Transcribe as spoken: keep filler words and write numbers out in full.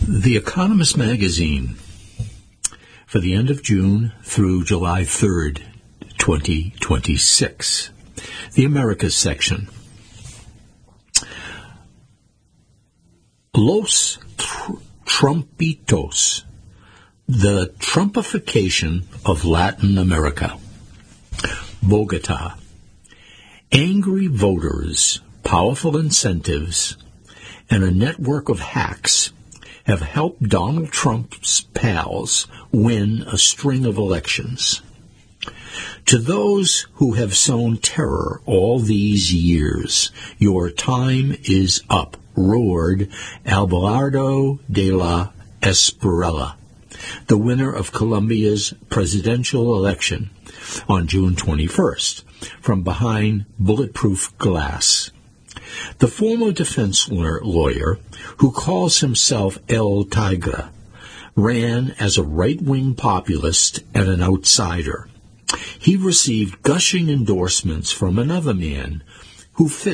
The Economist magazine for the end of June through July third, twenty twenty-six. The Americas section. Los Trumpitos, the Trumpification of Latin America. Bogota. Angry voters, powerful incentives, and a network of hacks have helped Donald Trump's pals win a string of elections. To those who have sown terror all these years, your time is up, roared Abelardo de la Espriella, the winner of Colombia's presidential election on June twenty-first, from behind bulletproof glass. The former defense lawyer, who calls himself El Tigre, ran as a right-wing populist and an outsider. He received gushing endorsements from another man who fit